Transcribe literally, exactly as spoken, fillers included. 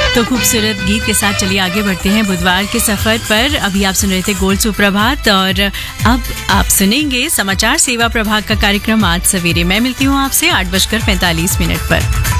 तो खूबसूरत गीत के साथ चलिए आगे बढ़ते हैं बुधवार के सफर पर। अभी आप सुन रहे थे गोल्ड सुप्रभात और अब आप सुनेंगे समाचार सेवा प्रभाग का कार्यक्रम आज सवेरे। मैं मिलती हूँ आपसे आठ बजकर पैंतालीस मिनट पर।